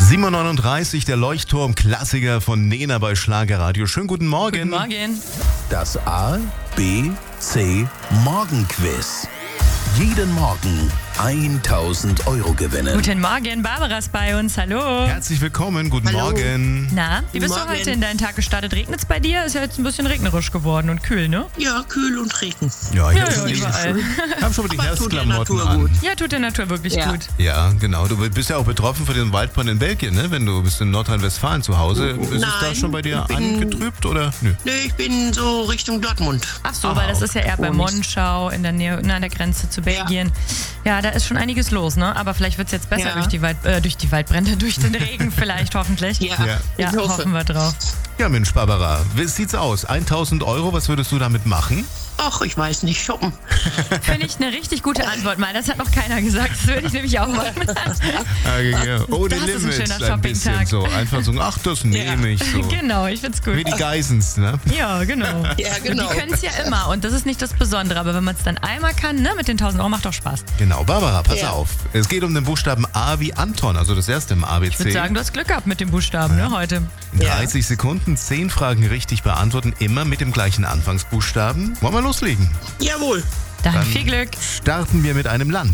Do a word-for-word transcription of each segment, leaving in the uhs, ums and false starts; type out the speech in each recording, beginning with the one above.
sieben Uhr neununddreißig, der Leuchtturm-Klassiker von Nena bei Schlagerradio. Schönen guten Morgen. Guten Morgen. Das A, B, C Morgenquiz. Jeden Morgen tausend Euro gewinnen. Guten Morgen, Barbara ist bei uns. Hallo. Herzlich willkommen, guten Hallo. Morgen. Na, wie bist Guten du heute Morgen. in deinen Tag gestartet? Regnet es bei dir? Ist ja jetzt ein bisschen regnerisch geworden und kühl, ne? Ja, kühl und Regen. Ja, ich Ja, habe ja, schon, überall. ich hab schon mal die Aber tut der Herbstklamotten Natur an. gut. Ja, tut der Natur wirklich Ja. gut. Ja, genau. Du bist ja auch betroffen von dem Waldbrand in Belgien, ne? Wenn du bist in Nordrhein-Westfalen zu Hause. Ist es da Nein, schon bei dir ich bin- angetrübt oder? Nö. Nee, ich bin so Richtung Dortmund. Ach so, Ah, weil das ist ja eher bei Wohn ich. Monschau in der Nähe, na, an der Grenze zu Belgien. Ja, da ist schon einiges los, ne? Aber vielleicht wird es jetzt besser Ja. durch die Wald, äh, durch die Waldbrände, durch den Regen vielleicht, hoffentlich. Ja, Ja. Ja, ich hoffe. hoffen wir drauf. Ja, Mensch, Barbara, wie sieht's aus? tausend Euro, was würdest du damit machen? Ach, ich weiß nicht, shoppen. Finde ich eine richtig gute Antwort mal. Das hat noch keiner gesagt. Das würde ich nämlich auch machen. Ah, ja. Ohne Das ist ein Limits, schöner ein bisschen Shoppingtag. so. Einfach so, ach, das nehme ich so. Genau, ich find's Wie gut. die Geissens, ne? Ja, genau. Ja, genau. Und die können es ja immer und das ist nicht das Besondere. Aber wenn man es dann einmal kann, ne, mit den tausend Euro, macht doch Spaß. Genau, Barbara, pass Ja. auf. Es geht um den Buchstaben A wie Anton, also das erste im A B C. Ich würde sagen, du hast Glück gehabt mit den Buchstaben, ne, heute. In Ja. dreißig Sekunden zehn Fragen richtig beantworten, immer mit dem gleichen Anfangsbuchstaben. Wollen wir loslegen? Jawohl. Dann, Dann- viel Glück. Starten wir mit einem Land.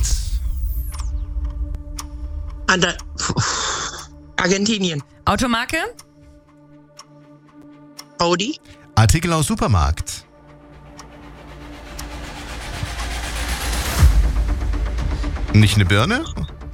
An der Puh. Argentinien. Automarke? Audi. Artikel aus Supermarkt. Nicht eine Birne?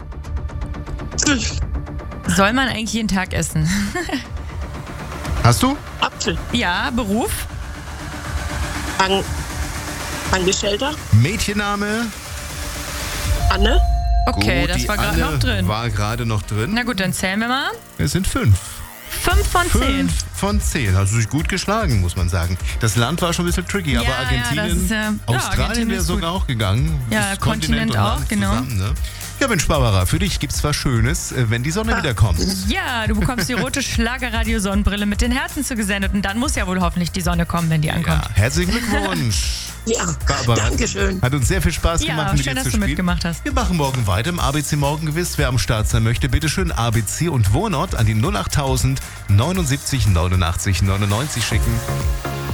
Soll man eigentlich jeden Tag essen? Hast du? Apfel. Ja, Beruf? An Angestellter. Mädchenname? Anne. Okay, Gut, das die war gerade Anne noch drin. War gerade noch drin. Na gut, dann zählen wir mal. Es sind fünf. Fünf von zehn. Fünf von zehn. Hast du dich gut geschlagen, muss man sagen. Das Land war schon ein bisschen tricky, aber Ja, ja, Argentinien, das ist, äh, ja, Australien Argentinien wäre ist sogar auch gegangen. Ja, Das Kontinent und auch, Land genau. Zusammen, ne? Ja, Mensch, Barbara, für dich gibt's was Schönes, äh, wenn die Sonne wieder kommt. Ja, du bekommst die rote Schlagerradio-Sonnenbrille mit den Herzen zugesendet und dann muss ja wohl hoffentlich die Sonne kommen, wenn die ankommt. Ja, herzlichen Glückwunsch. Ja, Barbara. Dankeschön. Hat uns sehr viel Spaß Ja, gemacht, mit schön, dir dass zu du spielen. mitgemacht hast. Wir machen morgen weiter im A B C Morgenquiz. Wer am Start sein möchte, bitteschön A B C und Wohnort an die null achttausend neunundsiebzig neunundachtzig neunundneunzig schicken.